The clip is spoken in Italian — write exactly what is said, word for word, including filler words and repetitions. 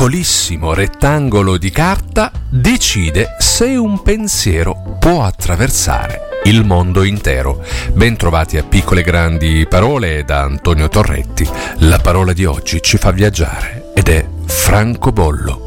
piccolissimo rettangolo di carta decide se un pensiero può attraversare il mondo intero. Ben trovati a Piccole Grandi Parole da Antonio Torretti. La parola di oggi ci fa viaggiare ed è francobollo.